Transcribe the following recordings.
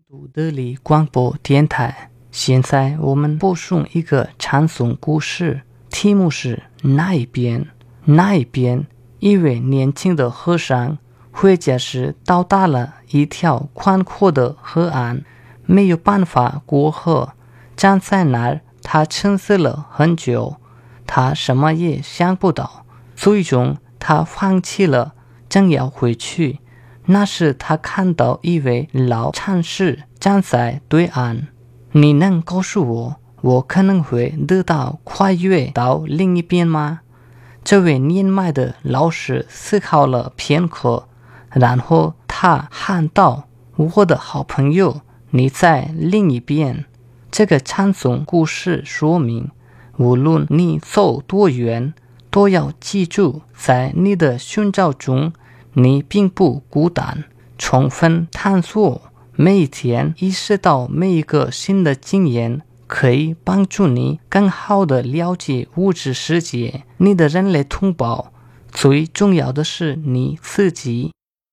杜德里广播电台。现在我们播送一个传颂故事，题目是那一边。那一边，一位年轻的和尚回家时到达了一条宽阔的河岸，没有办法过河，站在那儿，他沉思了很久，他什么也想不到，最终他放弃了，正要回去。那时他看到一位老禅师站在对岸。你能告诉我可能会得到跨越到另一边吗？这位年迈的老师思考了片刻，然后他喊道：我的好朋友，你在另一边。这个传颂故事说明，无论你走多远，都要记住，在你的寻找中，你并不孤单。充分探索，每一天意识到每一个新的经验可以帮助你更好地了解物质世界，你的人类同胞，最重要的是你自己。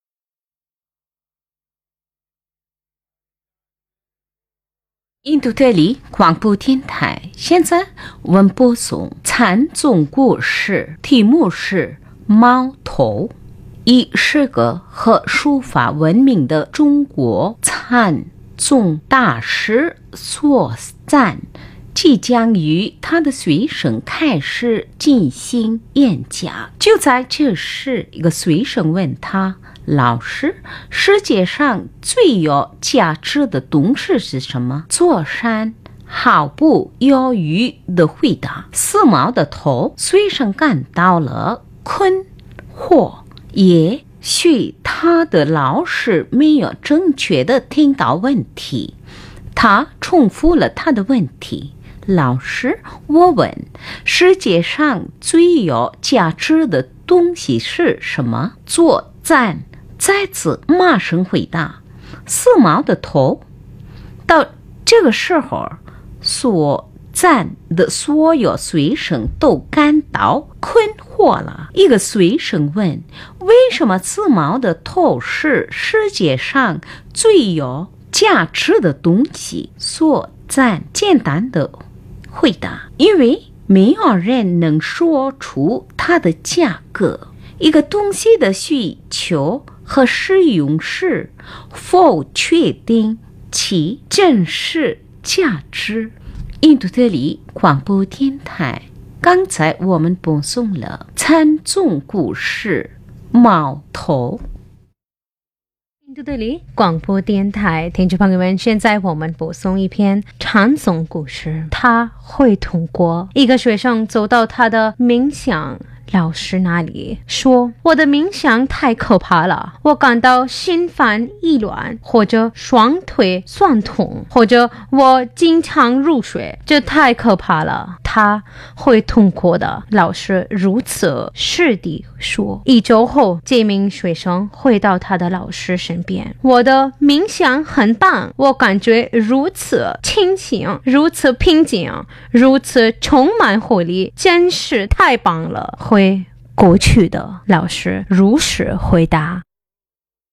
印度德里广播电台，现在我们播送禅宗故事，题目是猫头。以诗歌和书法闻名的中国禅宗大师所赞，即将与他的学生开始进行演讲。就在这时，一个学生问他：老师，世界上最有价值的东西是什么？座山毫不犹豫地回答。四毛的头学生感到了困惑，也许他的老师没有正确地听到问题。他重复了他的问题：老师，我问，世界上最有价值的东西是什么？作赞再次马上回答。四毛的头。到这个时候，所赞的所有学生都感到困惑了。一个学生问：为什么四毛的头是世界上最有价值的东西？所赞简单的回答：因为没有人能说出它的价格。一个东西的需求和使用时，否确定其真实价值。印度德里广播电台，刚才我们播送了禅宗故事猫头。 印度德里广播电台，听众朋友们，现在我们播送一篇禅宗故事，他会通过。一个学生走到他的冥想老师那里说：我的冥想太可怕了，我感到心烦意乱，或者双腿酸痛，或者我经常入睡，这太可怕了。他会通过的，老师如此实地说。1周后，这名学生回到他的老师身边：我的冥想很棒，我感觉如此清醒，如此平静，如此充满活力，真是太棒了。会过去的，老师如实回答。